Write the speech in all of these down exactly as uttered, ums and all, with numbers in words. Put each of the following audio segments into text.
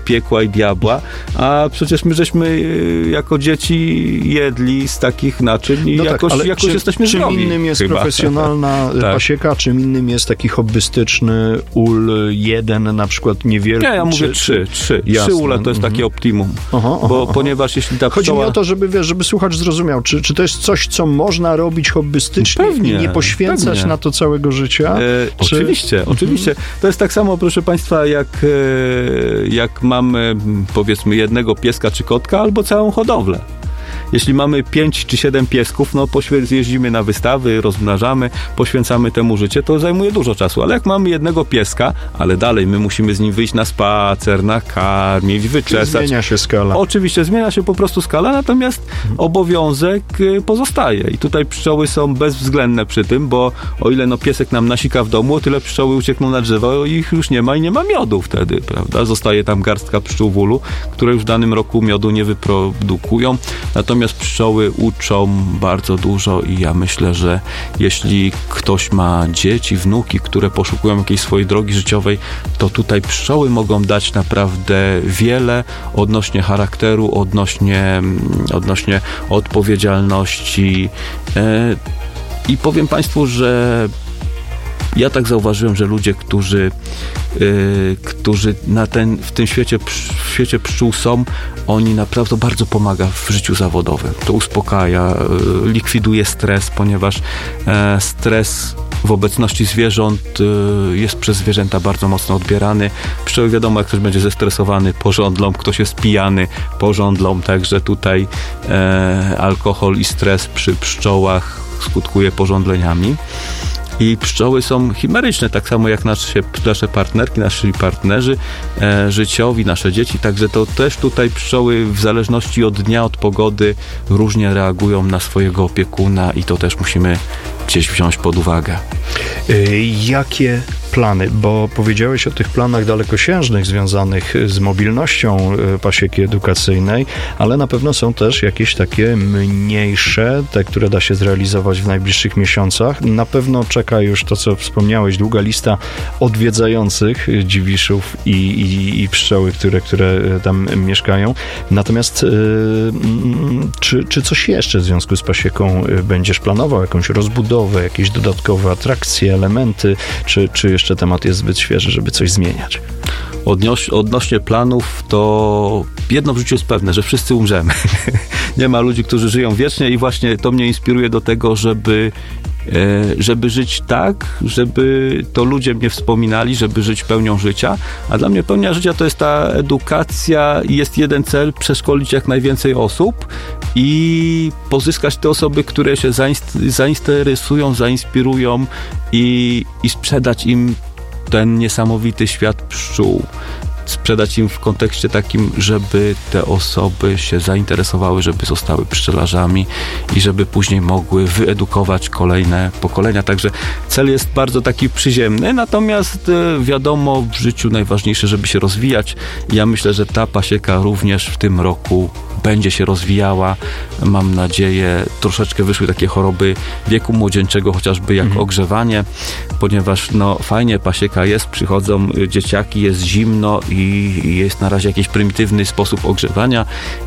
piekła i diabła, a przecież my żeśmy jako dzieci jedli z takich naczyń i no jakoś, tak, ale jakoś czym, jesteśmy czym zdrowi. innym jest chyba. profesjonalna tak. pasieka, czym innym jest taki hobbystyczny ul jeden, na przykład niewielki. Nie, ja mówię czy, trzy. Trzy, Jasne. trzy ule to jest takie optimum. Aha, aha, bo aha. ponieważ jeśli ta Chodzi pszczoła... mi o to, żeby, wiesz, żeby słuchacz zrozumiał, czy, czy to jest coś, co można robić hobbystycznie pewnie, i nie poświęcać pewnie. na to całego życia? E, czy... Oczywiście, oczywiście. To jest tak samo, proszę państwa, jak, e, jak mamy, powiedzmy, jednego pieska czy kotka, albo całą hodowlę. Jeśli mamy pięć czy siedem piesków, no poświę- jeździmy na wystawy, rozmnażamy, poświęcamy temu życie, to zajmuje dużo czasu. Ale jak mamy jednego pieska, ale dalej my musimy z nim wyjść na spacer, nakarmić, wyczesać. Zmienia się skala. Oczywiście, zmienia się po prostu skala, natomiast obowiązek pozostaje. I tutaj pszczoły są bezwzględne przy tym, bo o ile no piesek nam nasika w domu, o tyle pszczoły uciekną na drzewo, ich już nie ma i nie ma miodu wtedy, prawda? Zostaje tam garstka pszczół w ulu, które już w danym roku miodu nie wyprodukują. Natomiast pszczoły uczą bardzo dużo i ja myślę, że jeśli ktoś ma dzieci, wnuki, które poszukują jakiejś swojej drogi życiowej, to tutaj pszczoły mogą dać naprawdę wiele odnośnie charakteru, odnośnie, odnośnie odpowiedzialności. I powiem Państwu, że ja tak zauważyłem, że ludzie, którzy, yy, którzy na ten, w tym świecie, w świecie pszczół są, oni naprawdę bardzo pomaga w życiu zawodowym. To uspokaja, yy, likwiduje stres, ponieważ yy, stres w obecności zwierząt yy, jest przez zwierzęta bardzo mocno odbierany. Pszczoły, wiadomo, jak ktoś będzie zestresowany, pożądlą, ktoś jest pijany, pożądlą, także tutaj yy, alkohol i stres przy pszczołach skutkuje pożądleniami. I pszczoły są chimeryczne, tak samo jak nasze, nasze partnerki, nasi partnerzy e, życiowi, nasze dzieci, także to też tutaj pszczoły w zależności od dnia, od pogody różnie reagują na swojego opiekuna i to też musimy gdzieś wziąć pod uwagę. Yy, jakie plany? Bo powiedziałeś o tych planach dalekosiężnych związanych z mobilnością pasieki edukacyjnej, ale na pewno są też jakieś takie mniejsze, te, które da się zrealizować w najbliższych miesiącach. Na pewno czeka już to, co wspomniałeś, długa lista odwiedzających Dziwiszów i, i, i pszczoły, które, które tam mieszkają. Natomiast yy, czy, czy coś jeszcze w związku z pasieką będziesz planował? Jakąś rozbudowę, jakieś dodatkowe atrakcje, elementy, czy, czy jeszcze temat jest zbyt świeży, żeby coś zmieniać? Odnoś, odnośnie planów, to jedno w życiu jest pewne, że wszyscy umrzemy. Nie ma ludzi, którzy żyją wiecznie i właśnie to mnie inspiruje do tego, żeby żeby żyć tak, żeby to ludzie mnie wspominali, żeby żyć pełnią życia, a dla mnie pełnia życia to jest ta edukacja i jest jeden cel, przeszkolić jak najwięcej osób i pozyskać te osoby, które się zainteresują, zainspirują i, i sprzedać im ten niesamowity świat pszczół. Sprzedać im w kontekście takim, żeby te osoby się zainteresowały, żeby zostały pszczelarzami i żeby później mogły wyedukować kolejne pokolenia. Także cel jest bardzo taki przyziemny, natomiast wiadomo, w życiu najważniejsze, żeby się rozwijać. Ja myślę, że ta pasieka również w tym roku będzie się rozwijała. Mam nadzieję, troszeczkę wyszły takie choroby wieku młodzieńczego, chociażby jak mhm. ogrzewanie, ponieważ no fajnie, pasieka jest, przychodzą dzieciaki, jest zimno i jest na razie jakiś prymitywny sposób ogrzewania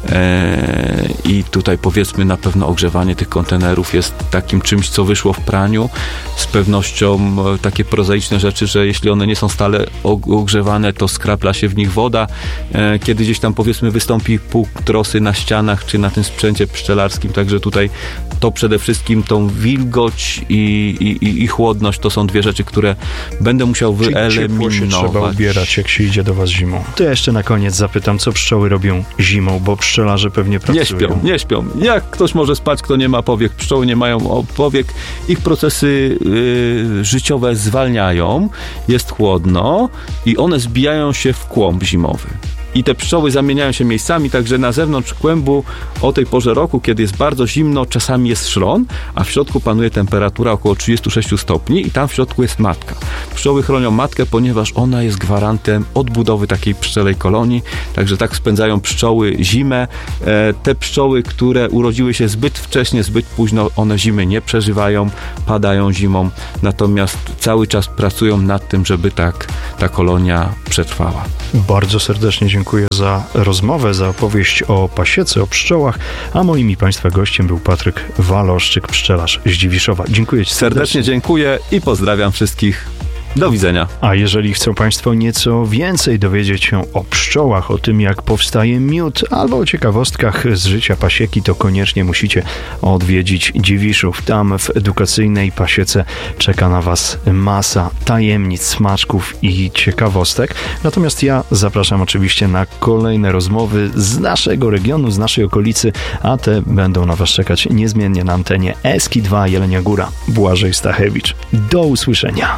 e, i tutaj powiedzmy na pewno ogrzewanie tych kontenerów jest takim czymś, co wyszło w praniu. Z pewnością takie prozaiczne rzeczy, że jeśli one nie są stale ogrzewane, to skrapla się w nich woda. E, kiedy gdzieś tam powiedzmy wystąpi pług trosy na ścianach, czy na tym sprzęcie pszczelarskim, także tutaj to przede wszystkim tą wilgoć i, i, i chłodność to są dwie rzeczy, które będę musiał wyeliminować. Czyli ciepło się trzeba ubierać, jak się idzie do was zimą. To ja jeszcze na koniec zapytam, co pszczoły robią zimą, bo pszczelarze pewnie pracują. Nie śpią, nie śpią. Jak ktoś może spać, kto nie ma powiek? Pszczoły nie mają powiek. Ich procesy yy, życiowe zwalniają, jest chłodno i one zbijają się w kłąb zimowy. I te pszczoły zamieniają się miejscami, także na zewnątrz kłębu o tej porze roku, kiedy jest bardzo zimno, czasami jest szron, a w środku panuje temperatura około trzydzieści sześć stopni i tam w środku jest matka. Pszczoły chronią matkę, ponieważ ona jest gwarantem odbudowy takiej pszczelej kolonii, także tak spędzają pszczoły zimę. E, te pszczoły, które urodziły się zbyt wcześnie, zbyt późno, one zimy nie przeżywają, padają zimą, natomiast cały czas pracują nad tym, żeby tak ta kolonia przetrwała. Bardzo serdecznie dziękuję. dziękuję za rozmowę, za opowieść o pasiece, o pszczołach, a moim i Państwa gościem był Patryk Waloszczyk, pszczelarz z Dziwiszowa. Dziękuję Ci serdecznie. Serdecznie dziękuję i pozdrawiam wszystkich. Do widzenia. A jeżeli chcą Państwo nieco więcej dowiedzieć się o pszczołach, o tym jak powstaje miód, albo o ciekawostkach z życia pasieki, to koniecznie musicie odwiedzić Dziwiszów. Tam w edukacyjnej pasiece czeka na Was masa tajemnic, smaczków i ciekawostek. Natomiast ja zapraszam oczywiście na kolejne rozmowy z naszego regionu, z naszej okolicy, a te będą na Was czekać niezmiennie na antenie Eski dwa Jelenia Góra. Błażej Stachewicz. Do usłyszenia.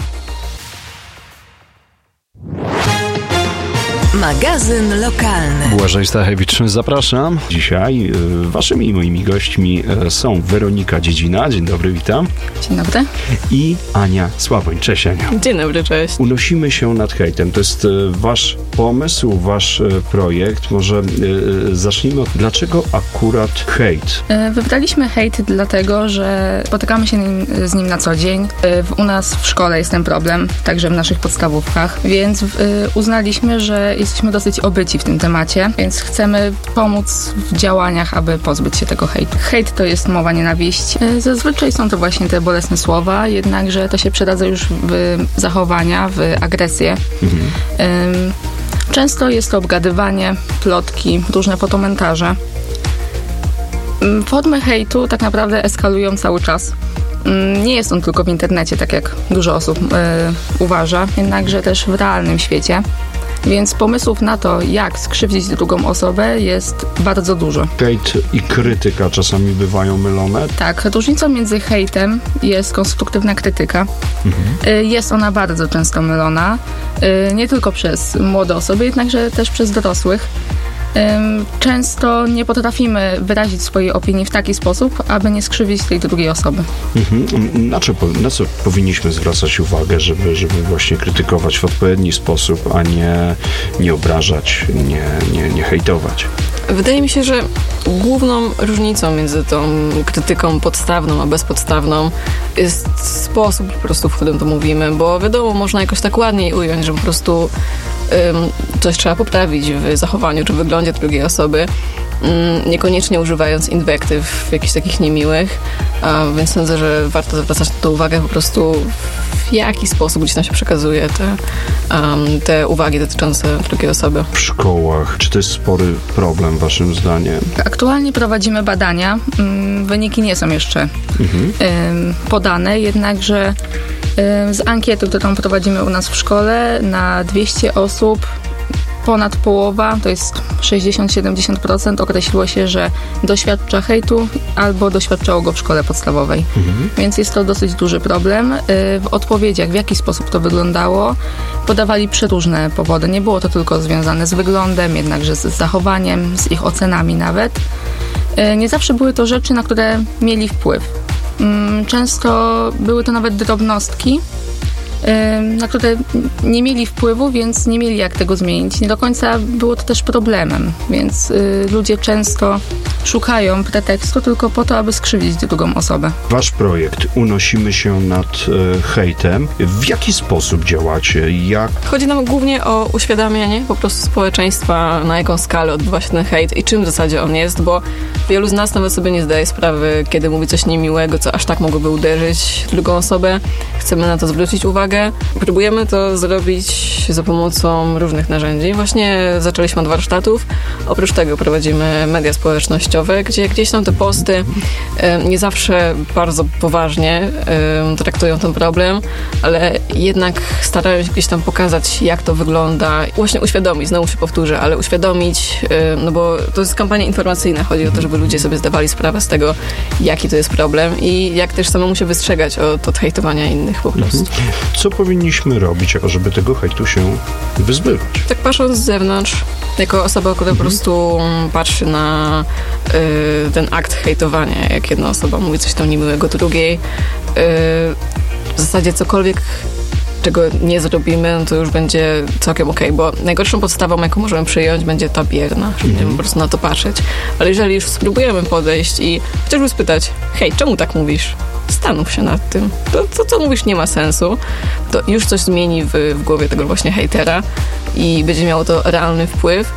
Magazyn lokalny. Błażej Stachewicz, zapraszam. Dzisiaj y, waszymi i moimi gośćmi y, są Weronika Dziedzina. Dzień dobry, witam. Dzień dobry. I Ania Sławoń. Cześć, Ania. Dzień dobry, cześć. Unosimy się nad hejtem. To jest y, wasz pomysł, wasz y, projekt. Może y, zacznijmy od, dlaczego akurat hejt? Wybraliśmy hejt dlatego, że spotykamy się nim, z nim na co dzień. U nas w szkole jest ten problem, także w naszych podstawówkach, więc uznaliśmy, że jesteśmy dosyć obyci w tym temacie, więc chcemy pomóc w działaniach, aby pozbyć się tego hejtu. Hejt to jest mowa nienawiści. Zazwyczaj są to właśnie te bolesne słowa, jednakże to się przeradza już w zachowania, w agresję. Mhm. Często jest to obgadywanie, plotki, różne fotomontaże. Formy hejtu tak naprawdę eskalują cały czas. Nie jest on tylko w internecie, tak jak dużo osób yy, uważa, jednakże też w realnym świecie. Więc pomysłów na to, jak skrzywdzić drugą osobę, jest bardzo dużo. Hejt i krytyka czasami bywają mylone? Tak, różnicą między hejtem jest konstruktywna krytyka. Mhm. Jest ona bardzo często mylona, nie tylko przez młode osoby, jednakże też przez dorosłych. Często nie potrafimy wyrazić swojej opinii w taki sposób, aby nie skrzywdzić tej drugiej osoby. Mhm. Na co, na co powinniśmy zwracać uwagę, żeby, żeby właśnie krytykować w odpowiedni sposób, a nie, nie obrażać, nie, nie, nie hejtować? Wydaje mi się, że główną różnicą między tą krytyką podstawną a bezpodstawną jest sposób po prostu, w którym to mówimy, bo wiadomo, można jakoś tak ładniej ująć, że po prostu um, coś trzeba poprawić w zachowaniu czy wyglądzie drugiej osoby, um, niekoniecznie używając inwektyw jakichś takich niemiłych, um, więc sądzę, że warto zwracać na to uwagę po prostu, w jaki sposób gdzieś tam się przekazuje te, um, te uwagi dotyczące drugiej osoby. W szkołach, czy to jest spory problem waszym zdaniem? Aktualnie prowadzimy badania. Wyniki nie są jeszcze mhm. podane, jednakże z ankiety, którą prowadzimy u nas w szkole, na dwieście osób ponad połowa, to jest sześćdziesiąt do siedemdziesięciu procent, określiło się, że doświadcza hejtu albo doświadczało go w szkole podstawowej. Mhm. Więc jest to dosyć duży problem. W odpowiedziach, w jaki sposób to wyglądało, podawali przeróżne powody. Nie było to tylko związane z wyglądem, jednakże z zachowaniem, z ich ocenami nawet. Nie zawsze były to rzeczy, na które mieli wpływ. Często były to nawet drobnostki, na które nie mieli wpływu, więc nie mieli jak tego zmienić. Nie do końca było to też problemem, więc y, ludzie często szukają pretekstu tylko po to, aby skrzywdzić drugą osobę. Wasz projekt Unosimy się nad e, hejtem. W jaki sposób działacie? Jak? Chodzi nam głównie o uświadamianie po prostu społeczeństwa, na jaką skalę odbywa się ten hejt i czym w zasadzie on jest, bo wielu z nas nawet sobie nie zdaje sprawy, kiedy mówi coś niemiłego, co aż tak mogłoby uderzyć drugą osobę. Chcemy na to zwrócić uwagę. Próbujemy to zrobić za pomocą różnych narzędzi. Właśnie zaczęliśmy od warsztatów. Oprócz tego prowadzimy media społecznościowe, gdzie gdzieś tam te posty nie zawsze bardzo poważnie traktują ten problem, ale jednak starają się gdzieś tam pokazać, jak to wygląda. Właśnie uświadomić, znowu się powtórzę, ale uświadomić, no bo to jest kampania informacyjna. Chodzi o to, żeby ludzie sobie zdawali sprawę z tego, jaki to jest problem i jak też samemu się wystrzegać od, od hejtowania innych po prostu. Co powinniśmy robić, żeby tego hejtu się wyzbywać? Tak patrząc z zewnątrz, jako osoba, która mhm. po prostu patrzy na y, ten akt hejtowania, jak jedna osoba mówi coś tam niemiłego drugiej, y, w zasadzie cokolwiek, czego nie zrobimy, no to już będzie całkiem okej, bo najgorszą podstawą, jaką możemy przyjąć, będzie ta bierna, że będziemy po prostu na to patrzeć. Ale jeżeli już spróbujemy podejść i chociażby spytać, hej, czemu tak mówisz? Zastanów się nad tym. To, to, co mówisz, nie ma sensu. To już coś zmieni w, w głowie tego właśnie hejtera i będzie miało to realny wpływ.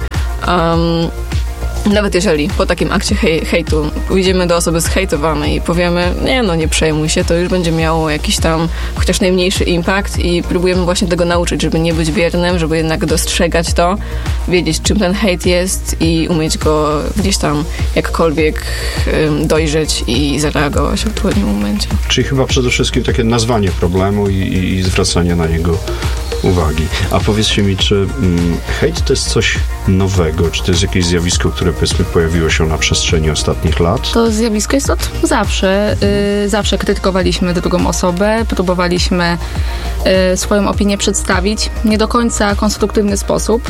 Um, Nawet jeżeli po takim akcie hej, hejtu pójdziemy do osoby zhejtowanej i powiemy, nie no, nie przejmuj się, to już będzie miało jakiś tam chociaż najmniejszy impact i próbujemy właśnie tego nauczyć, żeby nie być biernym, żeby jednak dostrzegać to, wiedzieć, czym ten hejt jest i umieć go gdzieś tam jakkolwiek um, dojrzeć i zareagować w odpowiednim momencie. Czyli chyba przede wszystkim takie nazwanie problemu i, i, i zwracanie na niego uwagi. A powiedzcie mi, czy mm, hejt to jest coś nowego? Czy to jest jakieś zjawisko, które powiedzmy pojawiło się na przestrzeni ostatnich lat? To zjawisko jest od zawsze. Yy, zawsze krytykowaliśmy drugą osobę, próbowaliśmy yy, swoją opinię przedstawić w nie do końca konstruktywny sposób.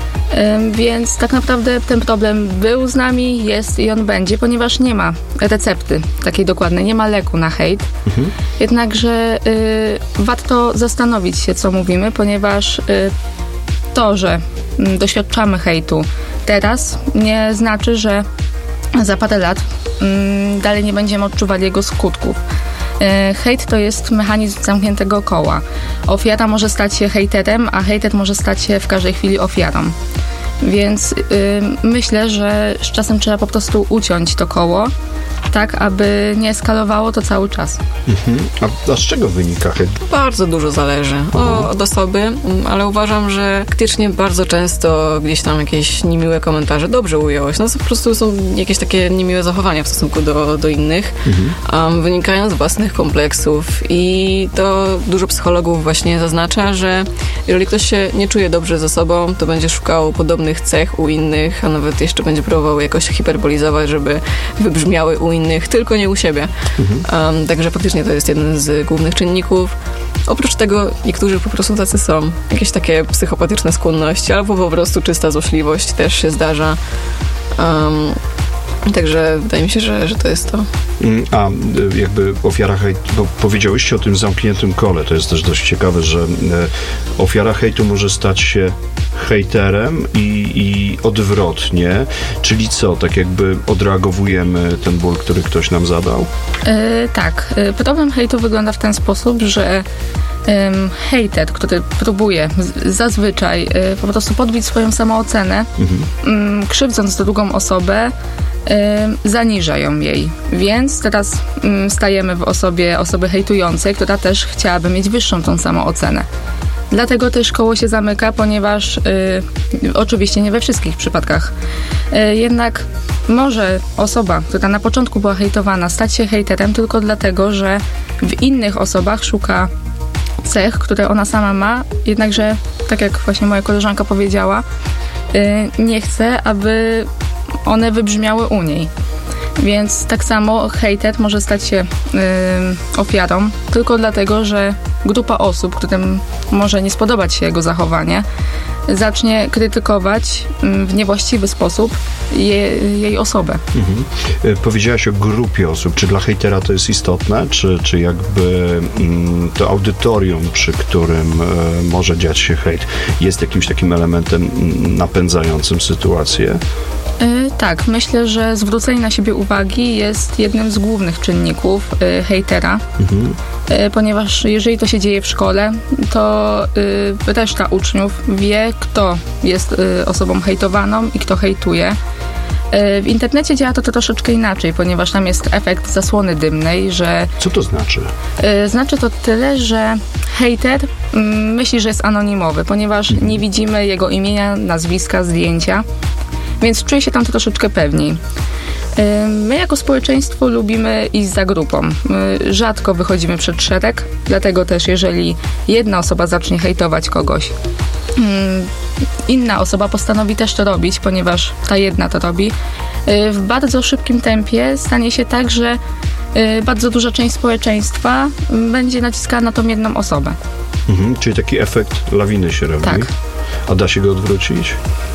Yy, więc tak naprawdę ten problem był z nami, jest i on będzie, ponieważ nie ma recepty takiej dokładnej, nie ma leku na hejt. Mhm. Jednakże yy, warto zastanowić się, co mówimy, ponieważ yy, to, że yy, doświadczamy hejtu teraz, nie znaczy, że za parę lat yy, dalej nie będziemy odczuwali jego skutków. Yy, hejt to jest mechanizm zamkniętego koła. Ofiara może stać się hejterem, a hejter może stać się w każdej chwili ofiarą. Więc yy, myślę, że z czasem trzeba po prostu uciąć to koło, tak aby nie eskalowało to cały czas. Mhm. A, a z czego wynika hejt? Bardzo dużo zależy o, od osoby, ale uważam, że faktycznie bardzo często gdzieś tam jakieś niemiłe komentarze, dobrze ująłeś, no to po prostu są jakieś takie niemiłe zachowania w stosunku do, do innych, mhm. um, wynikają z własnych kompleksów i to dużo psychologów właśnie zaznacza, że jeżeli ktoś się nie czuje dobrze ze sobą, to będzie szukał podobnych cech u innych, a nawet jeszcze będzie próbował jakoś hiperbolizować, żeby wybrzmiały u innych, tylko nie u siebie. Mhm. Um, także faktycznie to jest jeden z głównych czynników. Oprócz tego niektórzy po prostu tacy są. Jakieś takie psychopatyczne skłonności, albo po prostu czysta złośliwość też się zdarza. Um, Także wydaje mi się, że, że to jest to. A jakby ofiara hejtu, bo powiedziałyście o tym zamkniętym kole, to jest też dość ciekawe, że ofiara hejtu może stać się hejterem i, i odwrotnie, czyli co, tak jakby odreagowujemy ten ból, który ktoś nam zadał? Yy, tak. Problem hejtu wygląda w ten sposób, że Um, hejter, który próbuje z, zazwyczaj y, po prostu podbić swoją samoocenę, mhm. y, krzywdząc drugą osobę, y, zaniża ją jej. Więc teraz y, stajemy w osobie osoby hejtującej, która też chciałaby mieć wyższą tą samoocenę. Dlatego też koło się zamyka, ponieważ y, oczywiście nie we wszystkich przypadkach. Y, jednak może osoba, która na początku była hejtowana, stać się hejterem tylko dlatego, że w innych osobach szuka cech, które ona sama ma, jednakże, tak jak właśnie moja koleżanka powiedziała, yy, nie chce, aby one wybrzmiały u niej. Więc tak samo hejter może stać się yy, ofiarą tylko dlatego, że grupa osób, którym może nie spodobać się jego zachowanie, zacznie krytykować w niewłaściwy sposób je, jej osobę. Mhm. Powiedziałaś o grupie osób. Czy dla hejtera to jest istotne? Czy, czy jakby mm, to audytorium, przy którym e, może dziać się hejt, jest jakimś takim elementem napędzającym sytuację? Yy, tak, myślę, że zwrócenie na siebie uwagi jest jednym z głównych czynników yy, hejtera, mhm. yy, ponieważ jeżeli to się dzieje w szkole, to yy, reszta uczniów wie, kto jest yy, osobą hejtowaną i kto hejtuje. Yy, w internecie działa to troszeczkę inaczej, ponieważ tam jest efekt zasłony dymnej, że... Co to znaczy? Yy, znaczy to tyle, że hejter yy, myśli, że jest anonimowy, ponieważ mhm. nie widzimy jego imienia, nazwiska, zdjęcia. Więc czuję się tam troszeczkę pewniej. My jako społeczeństwo lubimy iść za grupą. Rzadko wychodzimy przed szereg, dlatego też jeżeli jedna osoba zacznie hejtować kogoś, inna osoba postanowi też to robić, ponieważ ta jedna to robi, w bardzo szybkim tempie stanie się tak, że bardzo duża część społeczeństwa będzie naciskała na tą jedną osobę. Mhm, czyli taki efekt lawiny się robi. Tak. A da się go odwrócić?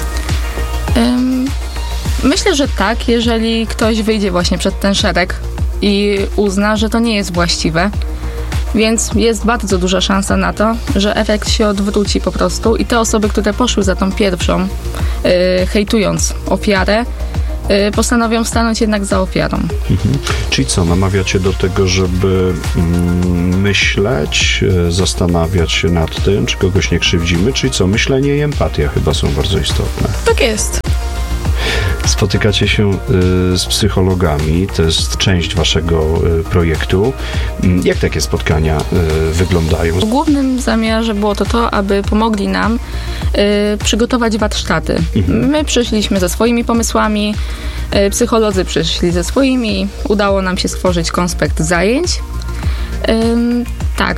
Myślę, że tak, jeżeli ktoś wyjdzie właśnie przed ten szereg i uzna, że to nie jest właściwe. Więc jest bardzo duża szansa na to, że efekt się odwróci po prostu i te osoby, które poszły za tą pierwszą, yy, hejtując ofiarę, yy, postanowią stanąć jednak za ofiarą. Mhm. Czyli co, namawiacie do tego, żeby mm, myśleć, e, zastanawiać się nad tym, czy kogoś nie krzywdzimy? Czyli co, myślenie i empatia chyba są bardzo istotne. Tak jest. Spotykacie się y, z psychologami, to jest część waszego y, projektu. Mm, Jak takie spotkania y, wyglądają? W głównym zamiarze było to to, aby pomogli nam y, przygotować warsztaty. Mhm. My przyszliśmy ze swoimi pomysłami, y, psycholodzy przyszli ze swoimi, udało nam się stworzyć konspekt zajęć. Ym, tak.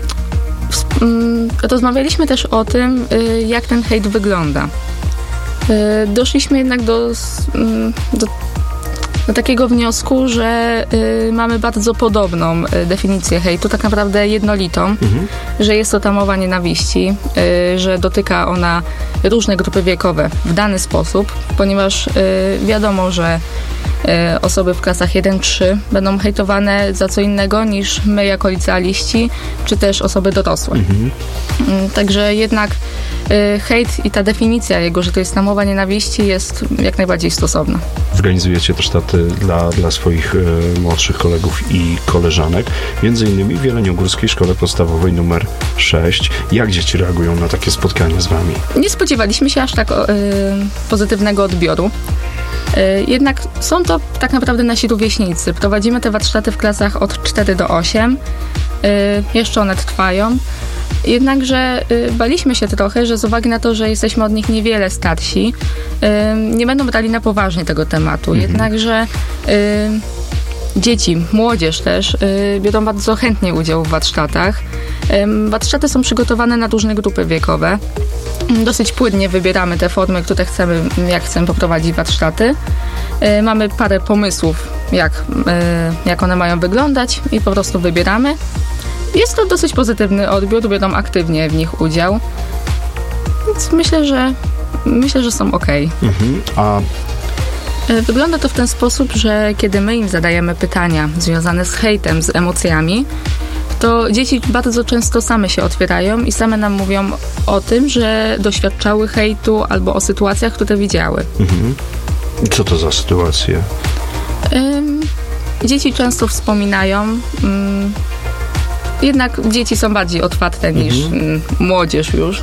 W- ym, Rozmawialiśmy też o tym, y, jak ten hejt wygląda. Y, Doszliśmy jednak do, s- ym, do, do takiego wniosku, że y, mamy bardzo podobną y, definicję hejtu, tak naprawdę jednolitą, Mhm. że jest to ta mowa nienawiści, y, że dotyka ona różne grupy wiekowe w dany sposób, ponieważ y, wiadomo, że y, osoby w klasach jeden trzy będą hejtowane za co innego niż my jako licealiści, czy też osoby dorosłe. Mhm. Mm, Także jednak y, hejt i ta definicja jego, że to jest ta mowa nienawiści, jest jak najbardziej stosowna. Organizujecie warsztaty dla, dla swoich e, młodszych kolegów i koleżanek, między innymi w Jeleniogórskiej Szkole Podstawowej numer sześć. Jak dzieci reagują na takie spotkania z wami? Nie spodziewaliśmy się aż tak o, y, pozytywnego odbioru. Y, jednak są to tak naprawdę nasi rówieśnicy. Prowadzimy te warsztaty w klasach od cztery do osiem. Y, jeszcze one trwają. Jednakże y, baliśmy się trochę, że z uwagi na to, że jesteśmy od nich niewiele starsi, y, nie będą brali na poważnie tego tematu. Mhm. Jednakże y, dzieci, młodzież też y, biorą bardzo chętnie udział w warsztatach. Ym, Warsztaty są przygotowane na różne grupy wiekowe. Dosyć płynnie wybieramy te formy, które chcemy, jak chcemy poprowadzić warsztaty. Y, Mamy parę pomysłów, jak, y, jak one mają wyglądać i po prostu wybieramy. Jest to dosyć pozytywny odbiór, biorą aktywnie w nich udział. Więc myślę, że myślę, że są okej. Mhm. A Y, Wygląda to w ten sposób, że kiedy my im zadajemy pytania związane z hejtem, z emocjami, to dzieci bardzo często same się otwierają i same nam mówią o tym, że doświadczały hejtu albo o sytuacjach, które widziały. mhm. Co to za sytuacje? Ym, Dzieci często wspominają, ym, jednak dzieci są bardziej otwarte niż ym, młodzież już,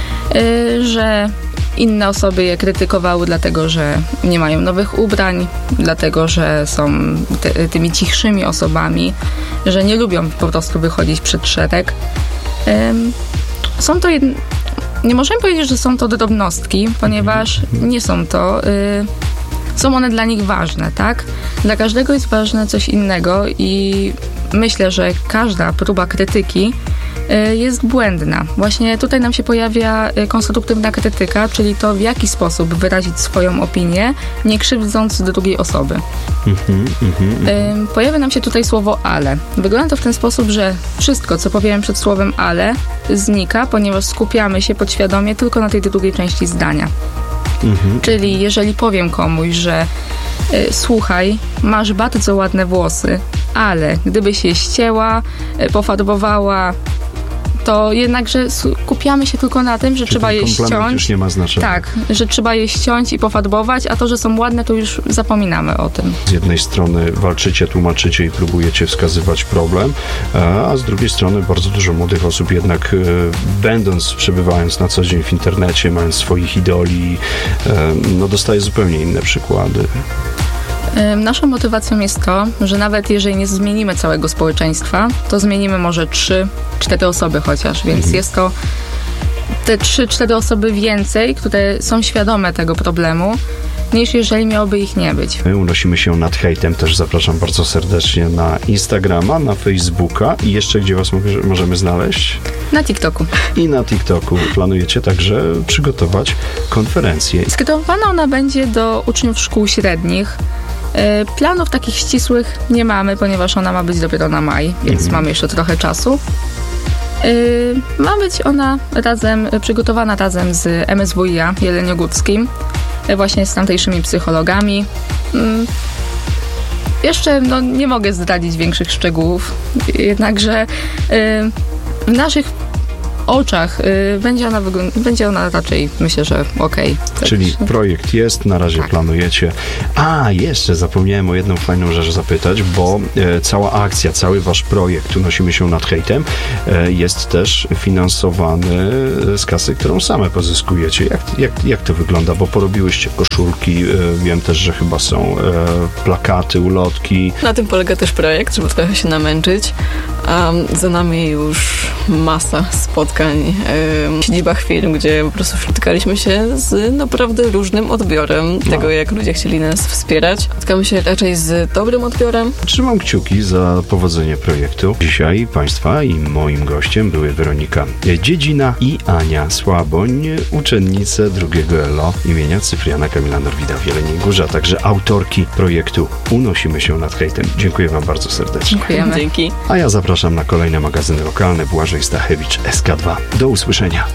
y, że inne osoby je krytykowały dlatego, że nie mają nowych ubrań, dlatego, że są ty, tymi cichszymi osobami, że nie lubią po prostu wychodzić przed szereg. Ym, Są to jed... Nie możemy powiedzieć, że są to drobnostki, ponieważ nie są to... Y... Są one dla nich ważne, tak? Dla każdego jest ważne coś innego i myślę, że każda próba krytyki y, jest błędna. Właśnie tutaj nam się pojawia y, konstruktywna krytyka, czyli to, w jaki sposób wyrazić swoją opinię, nie krzywdząc drugiej osoby. Mhm, mhm. Ym, Pojawia nam się tutaj słowo ale. Wygląda to w ten sposób, że wszystko, co powiemy przed słowem ale, znika, ponieważ skupiamy się podświadomie tylko na tej drugiej części zdania. Mhm. Czyli jeżeli powiem komuś, że y, słuchaj, masz bardzo ładne włosy, ale gdybyś je ścięła, y, pofarbowała, to jednakże skupiamy się tylko na tym, że Czy trzeba ten je komplement ściąć. już nie ma znaczenia. Tak, że trzeba je ściąć i pofarbować, a to, że są ładne, to już zapominamy o tym. Z jednej strony walczycie, tłumaczycie i próbujecie wskazywać problem, a z drugiej strony bardzo dużo młodych osób jednak e, będąc, przebywając na co dzień w internecie, mając swoich idoli, e, no dostaje zupełnie inne przykłady. Ym, Naszą motywacją jest to, że nawet jeżeli nie zmienimy całego społeczeństwa, to zmienimy może trzy, cztery osoby chociaż, więc Mhm. jest to te trzy, cztery osoby więcej, które są świadome tego problemu, niż jeżeli miałoby ich nie być. My unosimy się nad hejtem, też zapraszam bardzo serdecznie na Instagrama, na Facebooka i jeszcze gdzie was mogę- możemy znaleźć? Na TikToku. I na TikToku. Planujecie także przygotować konferencję. Skierowana ona będzie do uczniów szkół średnich. Y, Planów takich ścisłych nie mamy, ponieważ ona ma być dopiero na maj, więc Mhm. mamy jeszcze trochę czasu. Y, Ma być ona razem, przygotowana razem z M S W i A Jeleniogórskim, y, właśnie z tamtejszymi psychologami. Mm, jeszcze no, nie mogę zdradzić większych szczegółów, jednakże y, w naszych oczach y, będzie, ona wygląd- będzie ona raczej, myślę, że okej. Okay. Czyli projekt jest, na razie tak. planujecie. A, jeszcze zapomniałem o jedną fajną rzecz zapytać, bo e, cała akcja, cały wasz projekt Unosimy się nad hejtem e, jest też finansowany z kasy, którą same pozyskujecie. Jak, jak, jak to wygląda? Bo porobiłyście koszulki, e, wiem też, że chyba są e, plakaty, ulotki. Na tym polega też projekt, żeby trochę się namęczyć. Um, za nami już masa spotkań w siedzibach firm, gdzie po prostu spotykaliśmy się z naprawdę różnym odbiorem no. tego, jak ludzie chcieli nas wspierać. Spotkamy się raczej z dobrym odbiorem. Trzymam kciuki za powodzenie projektu. Dzisiaj Państwa i moim gościem były Weronika Dziedzina i Ania Słaboń, uczennice drugiego L O imienia Cypriana Kamila Norwida w Jeleniej Górze, a także autorki projektu Unosimy się nad hejtem. Dziękuję Wam bardzo serdecznie. Dziękujemy. Dzięki. A ja zapraszam na kolejne magazyny lokalne. Błażej Stachewicz, S K dwa. Do usłyszenia.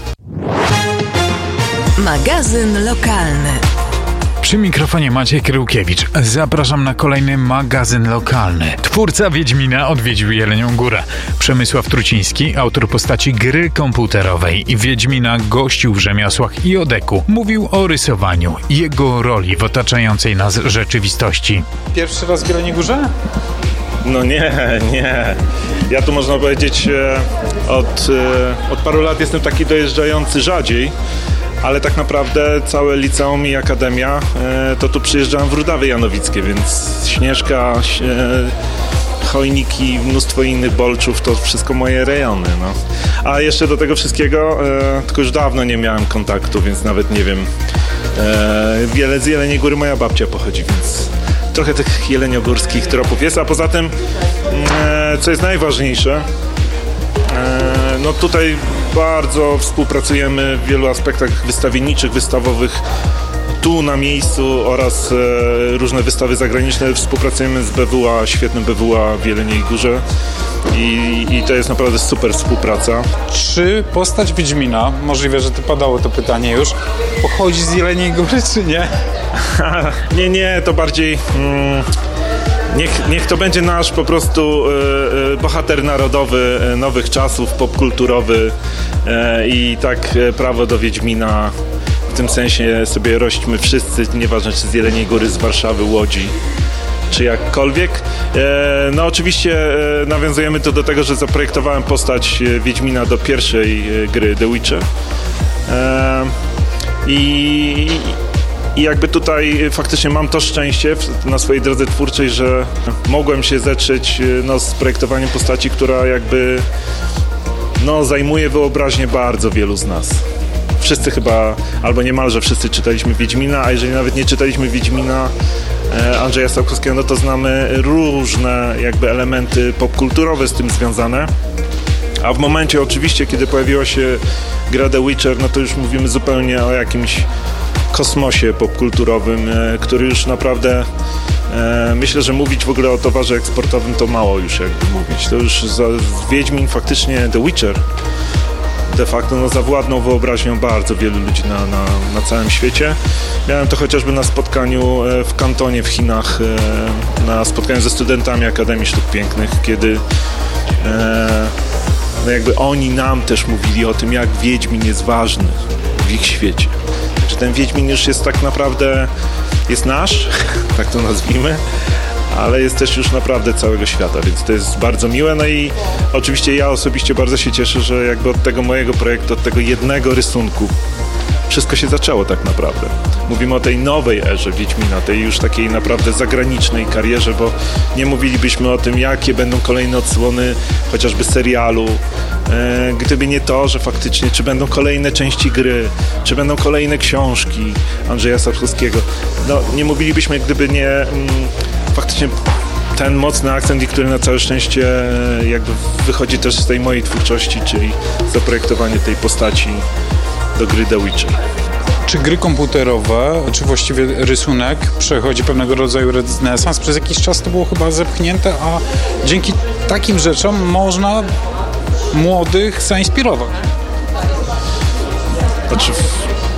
Magazyn lokalny. Przy mikrofonie Maciej Kryłkiewicz. Zapraszam na kolejny magazyn lokalny. Twórca Wiedźmina odwiedził Jelenią Górę. Przemysław Truciński, autor postaci gry komputerowej i Wiedźmina, gościł w rzemiosłach i odeku. Mówił o rysowaniu i jego roli w otaczającej nas rzeczywistości. Pierwszy raz w Jeleniej Górze? No nie, nie. Ja tu można powiedzieć e, od, e, od paru lat jestem taki dojeżdżający rzadziej, ale tak naprawdę całe liceum i akademia e, to tu przyjeżdżałem w Rudawy Janowickie, więc Śnieżka, e, Chojniki, mnóstwo innych bolczów, to wszystko moje rejony. No. A jeszcze do tego wszystkiego, e, tylko już dawno nie miałem kontaktu, więc nawet nie wiem. E, wiele z Jeleniej Góry moja babcia pochodzi, więc trochę tych jeleniogórskich tropów jest, a poza tym, e, co jest najważniejsze, e, no tutaj bardzo współpracujemy w wielu aspektach wystawienniczych, wystawowych tu na miejscu oraz e, różne wystawy zagraniczne. Współpracujemy z B W A, świetnym B W A w Jeleniej Górze i, i to jest naprawdę super współpraca. Czy postać Wiedźmina, możliwe, że to padało to pytanie już, pochodzi z Jeleniej Góry, czy nie? nie, nie, to bardziej... Mm, Niech, niech to będzie nasz po prostu e, bohater narodowy e, nowych czasów, popkulturowy e, i tak e, prawo do Wiedźmina w tym sensie sobie rośćmy wszyscy, nieważne czy z Jeleniej Góry, z Warszawy, Łodzi czy jakkolwiek. E, no oczywiście e, nawiązujemy to do tego, że zaprojektowałem postać Wiedźmina do pierwszej e, gry The Witcher e, i I jakby tutaj faktycznie mam to szczęście na swojej drodze twórczej, że mogłem się zetrzeć no, z projektowaniem postaci, która jakby no, zajmuje wyobraźnię bardzo wielu z nas. Wszyscy chyba, albo niemalże wszyscy czytaliśmy Wiedźmina, a jeżeli nawet nie czytaliśmy Wiedźmina e, Andrzeja Sapkowskiego, no to znamy różne jakby elementy popkulturowe z tym związane. A w momencie oczywiście, kiedy pojawiła się gra The Witcher, no to już mówimy zupełnie o jakimś kosmosie popkulturowym, e, który już naprawdę e, myślę, że mówić w ogóle o towarze eksportowym to mało już jakby mówić. To już za, Wiedźmin faktycznie The Witcher de facto no, zawładnął wyobraźnią bardzo wielu ludzi na, na, na całym świecie. Miałem to chociażby na spotkaniu e, w Kantonie w Chinach, e, na spotkaniu ze studentami Akademii Sztuk Pięknych, kiedy e, no jakby oni nam też mówili o tym, jak Wiedźmin jest ważny w ich świecie. Że ten Wiedźmin już jest tak naprawdę, jest nasz, tak to nazwijmy, ale jest też już naprawdę całego świata, więc to jest bardzo miłe. No i oczywiście ja osobiście bardzo się cieszę, że jakby od tego mojego projektu, od tego jednego rysunku wszystko się zaczęło tak naprawdę. Mówimy o tej nowej erze Wiedźmina, tej już takiej naprawdę zagranicznej karierze, bo nie mówilibyśmy o tym, jakie będą kolejne odsłony chociażby serialu, e, gdyby nie to, że faktycznie czy będą kolejne części gry, czy będą kolejne książki Andrzeja Sapkowskiego. No, nie mówilibyśmy, gdyby nie mm, faktycznie ten mocny akcent, i który na całe szczęście jakby wychodzi też z tej mojej twórczości, czyli zaprojektowanie tej postaci do gry The Witcher. Czy gry komputerowe, czy właściwie rysunek przechodzi pewnego rodzaju renesans? Przez jakiś czas to było chyba zepchnięte, a dzięki takim rzeczom można młodych zainspirować. Znaczy,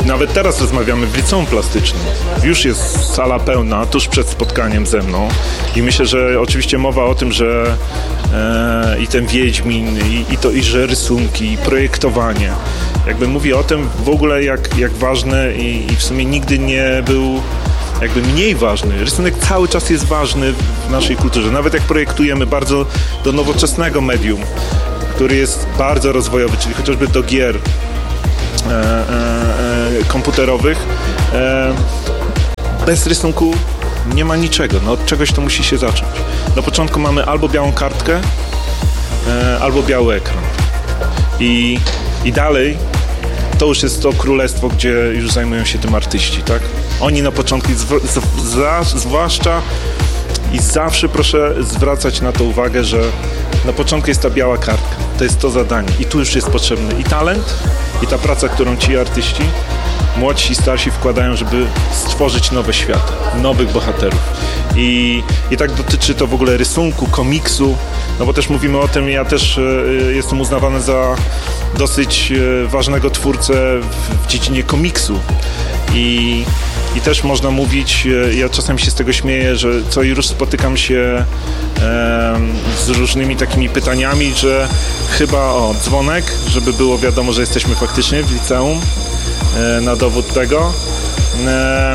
Nawet teraz rozmawiamy w liceum plastycznym. Już jest sala pełna, tuż przed spotkaniem ze mną i myślę, że oczywiście mowa o tym, że e, i ten Wiedźmin, i, i to, i że rysunki, i projektowanie, jakby mówi o tym w ogóle jak, jak ważny i, i w sumie nigdy nie był jakby mniej ważny. Rysunek cały czas jest ważny w naszej kulturze. Nawet jak projektujemy bardzo do nowoczesnego medium, który jest bardzo rozwojowy, czyli chociażby do gier e, e, e, komputerowych, e, bez rysunku nie ma niczego. No, od czegoś to musi się zacząć. Na początku mamy albo białą kartkę, e, albo biały ekran. I, i dalej to już jest to królestwo, gdzie już zajmują się tym artyści, tak? Oni na początku, zw- z- zwłaszcza i zawsze proszę zwracać na to uwagę, że na początku jest ta biała kartka. To jest to zadanie. I tu już jest potrzebny i talent, i ta praca, którą ci artyści, młodsi i starsi wkładają, żeby stworzyć nowe światy, nowych bohaterów. I, i tak dotyczy to w ogóle rysunku, komiksu, no bo też mówimy o tym, ja też y, jestem uznawany za dosyć y, ważnego twórcę w, w dziedzinie komiksu. I, I też można mówić, ja czasem się z tego śmieję, że co i rusz spotykam się e, z różnymi takimi pytaniami, że chyba o dzwonek, żeby było wiadomo, że jesteśmy faktycznie w liceum, e, na dowód tego, e,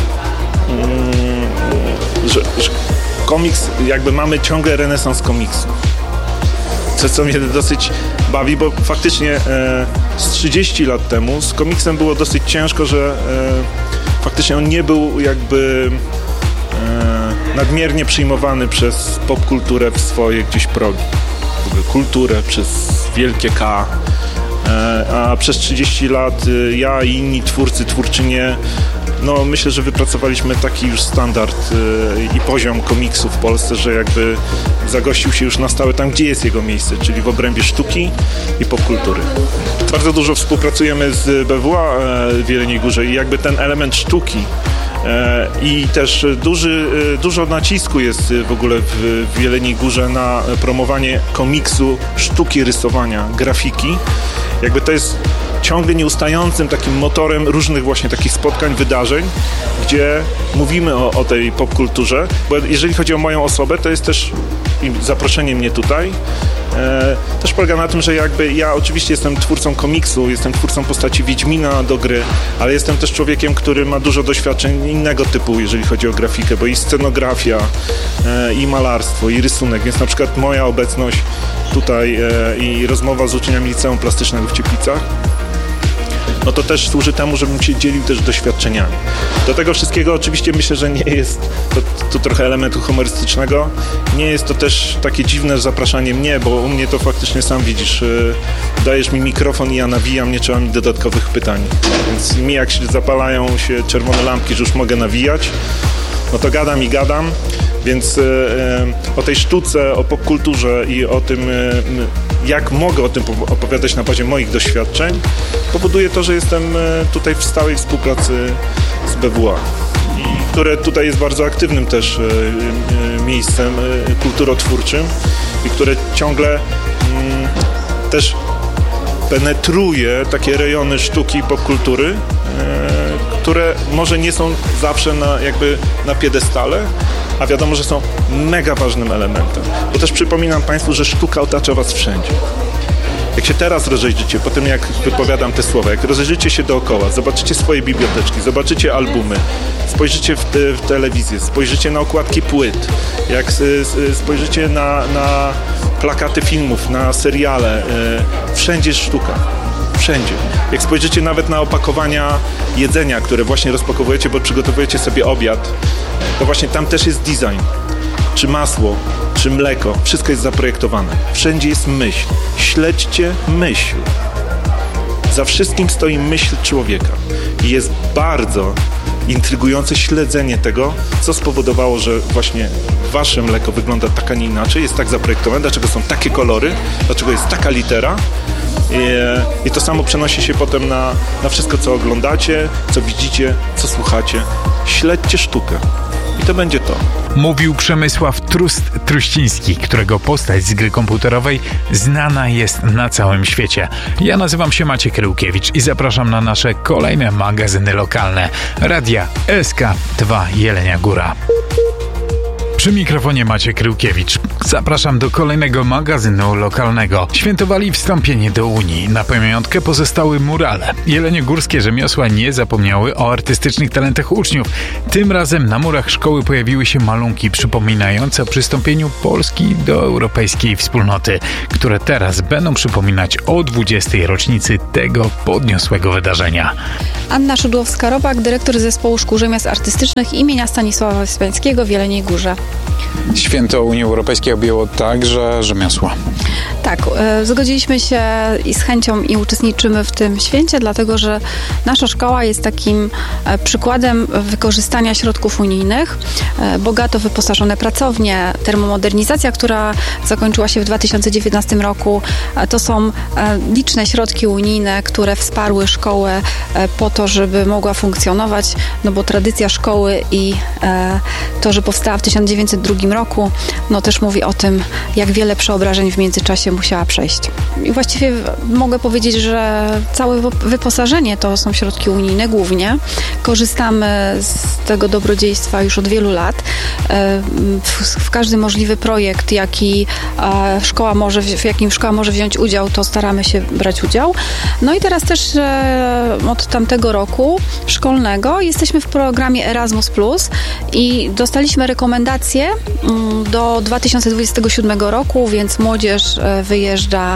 mm, że, że komiks, jakby mamy ciągle renesans komiksu. Co, co mnie dosyć bawi, bo faktycznie e, z trzydzieści lat temu z komiksem było dosyć ciężko, że e, faktycznie on nie był jakby e, nadmiernie przyjmowany przez popkulturę w swoje gdzieś progi. W ogóle kulturę przez wielkie K. E, a przez trzydzieści lat e, ja i inni twórcy, twórczynie, no myślę, że wypracowaliśmy taki już standard y, i poziom komiksu w Polsce, że jakby zagościł się już na stałe tam, gdzie jest jego miejsce, czyli w obrębie sztuki i popkultury. Bardzo dużo współpracujemy z B W A y, w Jeleniej Górze i jakby ten element sztuki y, i też duży, y, dużo nacisku jest w ogóle w, w Jeleniej Górze na promowanie komiksu, sztuki rysowania, grafiki. Jakby to jest ciągle nieustającym takim motorem różnych właśnie takich spotkań, wydarzeń, gdzie mówimy o, o tej popkulturze, bo jeżeli chodzi o moją osobę, to jest też zaproszenie mnie tutaj, e, też polega na tym, że jakby ja oczywiście jestem twórcą komiksu, jestem twórcą postaci Wiedźmina do gry, ale jestem też człowiekiem, który ma dużo doświadczeń innego typu, jeżeli chodzi o grafikę, bo i scenografia, e, i malarstwo, i rysunek, więc na przykład moja obecność tutaj e, i rozmowa z uczniami liceum plastycznego w Cieplicach, no to też służy temu, żebym się dzielił też doświadczeniami. Do tego wszystkiego oczywiście myślę, że nie jest to, to trochę elementu humorystycznego, nie jest to też takie dziwne zapraszanie mnie, bo u mnie to faktycznie sam widzisz, yy, dajesz mi mikrofon i ja nawijam, nie trzeba mi dodatkowych pytań, więc mi jak się zapalają się czerwone lampki, że już mogę nawijać, no to gadam i gadam, więc yy, o tej sztuce, o popkulturze i o tym, yy, jak mogę o tym opowiadać na bazie moich doświadczeń, powoduje to, że jestem tutaj w stałej współpracy z B W A, i które tutaj jest bardzo aktywnym też miejscem kulturotwórczym i które ciągle mm, też penetruje takie rejony sztuki i popkultury, które może nie są zawsze na, jakby na piedestale, a wiadomo, że są mega ważnym elementem. Bo też przypominam Państwu, że sztuka otacza Was wszędzie. Jak się teraz rozejrzycie, po tym jak wypowiadam te słowa, jak rozejrzycie się dookoła, zobaczycie swoje biblioteczki, zobaczycie albumy, spojrzycie w, te, w telewizję, spojrzycie na okładki płyt, jak spojrzycie na, na plakaty filmów, na seriale, wszędzie jest sztuka. Wszędzie. Jak spojrzycie nawet na opakowania jedzenia, które właśnie rozpakowujecie, bo przygotowujecie sobie obiad, to właśnie tam też jest design. Czy masło, czy mleko, wszystko jest zaprojektowane. Wszędzie jest myśl. Śledźcie myśl. Za wszystkim stoi myśl człowieka. I jest bardzo intrygujące śledzenie tego, co spowodowało, że właśnie wasze mleko wygląda tak, a nie inaczej, jest tak zaprojektowane, dlaczego są takie kolory, dlaczego jest taka litera. I, i to samo przenosi się potem na, na wszystko, co oglądacie, co widzicie, co słuchacie. Śledźcie sztukę. I to będzie to. Mówił Przemysław Trust-Truściński, którego postać z gry komputerowej znana jest na całym świecie. Ja nazywam się Maciek Ryłkiewicz i zapraszam na nasze kolejne magazyny lokalne. Radia S K dwa Jelenia Góra. Przy mikrofonie Maciek Ryłkiewicz. Zapraszam do kolejnego magazynu lokalnego. Świętowali wstąpienie do Unii. Na pamiątkę pozostały murale. Jeleniogórskie rzemiosła nie zapomniały o artystycznych talentach uczniów. Tym razem na murach szkoły pojawiły się malunki przypominające o przystąpieniu Polski do europejskiej wspólnoty, które teraz będą przypominać o dwudziestej rocznicy tego podniosłego wydarzenia. Anna Szydłowska-Robak, dyrektor Zespołu Szkół Rzemiosł Artystycznych imienia Stanisława Wyspiańskiego w Jeleniej Górze. Święto Unii Europejskiej objęło także rzemiosła. Tak, e, zgodziliśmy się i z chęcią i uczestniczymy w tym święcie, dlatego że nasza szkoła jest takim e, przykładem wykorzystania środków unijnych. E, bogato wyposażone pracownie, termomodernizacja, która zakończyła się w dwa tysiące dziewiętnastym roku. E, to są e, liczne środki unijne, które wsparły szkołę e, po to, żeby mogła funkcjonować, no bo tradycja szkoły i e, to, że powstała w tysiąc dziewięćset drugim roku, no też mówi o tym, jak wiele przeobrażeń w międzyczasie musiała przejść. I właściwie mogę powiedzieć, że całe wyposażenie to są środki unijne głównie. Korzystamy z tego dobrodziejstwa już od wielu lat. W, w każdy możliwy projekt, jaki szkoła może, w jakim szkoła może wziąć udział, to staramy się brać udział. No i teraz też od tamtego roku szkolnego jesteśmy w programie Erasmus plus i dostaliśmy rekomendacje do dwa tysiące dwudziestego siódmego roku, więc młodzież wyjeżdża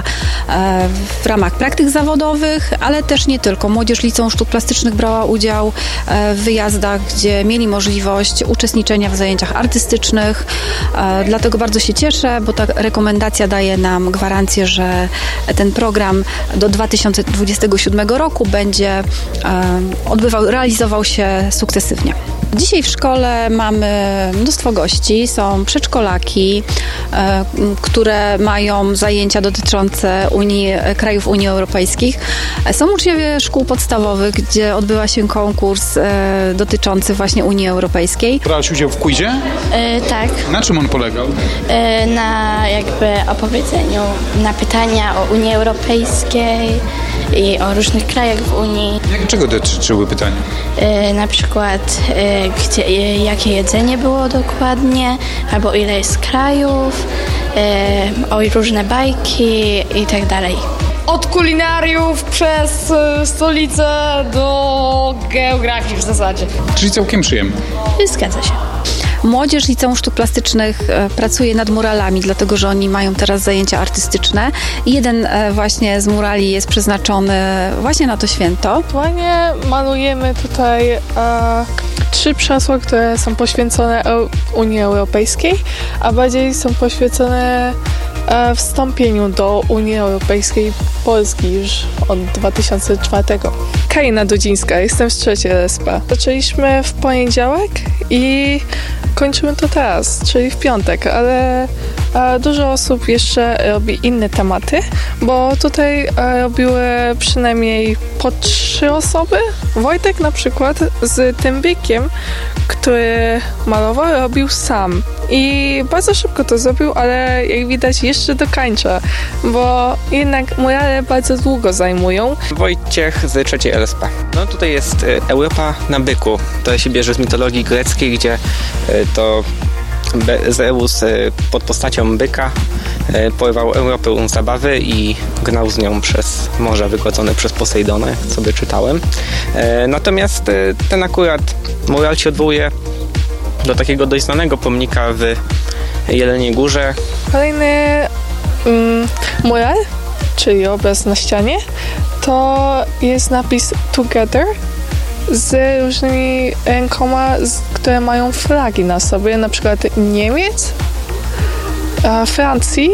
w ramach praktyk zawodowych, ale też nie tylko. Młodzież Liceum Sztuk Plastycznych brała udział w wyjazdach, gdzie mieli możliwość uczestniczenia w zajęciach artystycznych. Dlatego bardzo się cieszę, bo ta rekomendacja daje nam gwarancję, że ten program do dwa tysiące dwudziestego siódmego roku będzie odbywał, realizował się sukcesywnie. Dzisiaj w szkole mamy mnóstwo gości, są przedszkolaki, e, które mają zajęcia dotyczące Unii, krajów Unii Europejskich. Są uczniowie szkół podstawowych, gdzie odbywa się konkurs e, dotyczący właśnie Unii Europejskiej. Brałaś udział w quizie? E, tak. Na czym on polegał? E, na jakby opowiedzeniu na pytania o Unii Europejskiej i o różnych krajach w Unii. Jak, czego dotyczyły pytania? E, na przykład e, gdzie, e, jakie jedzenie było dokładnie, albo ile jest krajów, e, o różne bajki i tak dalej. Od kulinariów przez e, stolicę do geografii w zasadzie. Czyli całkiem przyjemnie. Zgadza się. Młodzież Liceum Sztuk Plastycznych pracuje nad muralami, dlatego że oni mają teraz zajęcia artystyczne. I jeden właśnie z murali jest przeznaczony właśnie na to święto. Aktualnie malujemy tutaj e, trzy przesła, które są poświęcone Unii Europejskiej, a bardziej są poświęcone e, wstąpieniu do Unii Europejskiej Polski już od dwa tysiące czwartego. Karina Dudzińska, jestem z trzeciej L S P. Zaczęliśmy w poniedziałek i kończymy to teraz, czyli w piątek, ale e, dużo osób jeszcze robi inne tematy, bo tutaj e, robiły przynajmniej po trzy osoby. Wojtek na przykład z tym biegiem, który malował, robił sam. I bardzo szybko to zrobił, ale jak widać jeszcze dokańcza, bo jednak murale bardzo długo zajmują. Wojciech z trzeciej L S P. No tutaj jest Europa na byku. To się bierze z mitologii greckiej, gdzie to Zeus pod postacią byka porywał Europę zabawy i gnał z nią przez morze wygładzone przez Posejdona, jak sobie czytałem. Natomiast ten akurat mural się odwołuje do takiego dość znanego pomnika w Jeleniej Górze. Kolejny mm, mural, czyli obraz na ścianie, to jest napis Together z różnymi rękoma, z, które mają flagi na sobie, na przykład Niemiec, e, Francji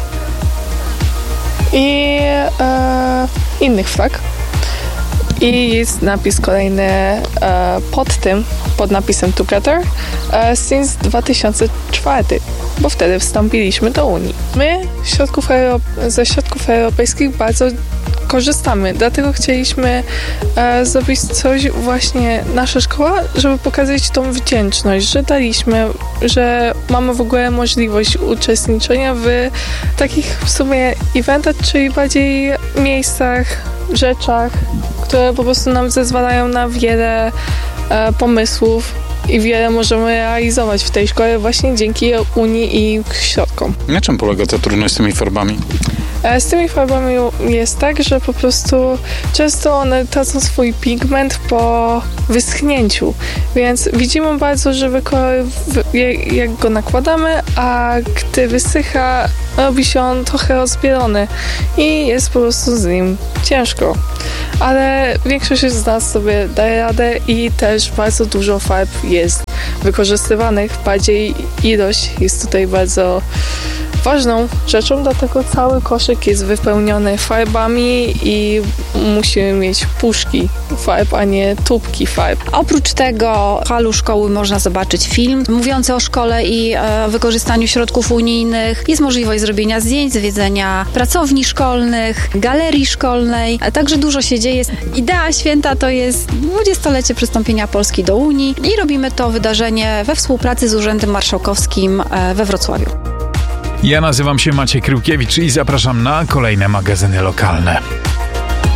i e, innych flag. I jest napis kolejny e, pod tym, pod napisem Together e, since dwa tysiące czwarty, bo wtedy wstąpiliśmy do Unii. My środków Euro- ze środków europejskich bardzo korzystamy. Dlatego chcieliśmy e, zrobić coś właśnie, nasza szkoła, żeby pokazać tą wdzięczność, że daliśmy, że mamy w ogóle możliwość uczestniczenia w takich w sumie eventach, czyli bardziej miejscach, rzeczach, które po prostu nam zezwalają na wiele e, pomysłów i wiele możemy realizować w tej szkole właśnie dzięki Unii i środkom. Na czym polega ta trudność z tymi farbami? Z tymi farbami jest tak, że po prostu często one tracą swój pigment po wyschnięciu, więc widzimy bardzo żywy kolor, jak go nakładamy, a gdy wysycha, robi się on trochę rozbielony i jest po prostu z nim ciężko. Ale większość z nas sobie daje radę i też bardzo dużo farb jest wykorzystywanych, bardziej ilość jest tutaj bardzo ważną rzeczą, dlatego cały koszyk jest wypełniony farbami i musimy mieć puszki farb, a nie tubki farb. Oprócz tego w halu szkoły można zobaczyć film mówiący o szkole i e, wykorzystaniu środków unijnych. Jest możliwość zrobienia zdjęć, zwiedzenia pracowni szkolnych, galerii szkolnej, a także dużo się dzieje. Idea święta to jest dwudziestolecie przystąpienia Polski do Unii i robimy to wydarzenie we współpracy z Urzędem Marszałkowskim e, we Wrocławiu. Ja nazywam się Maciej Kryłkiewicz i zapraszam na kolejne magazyny lokalne.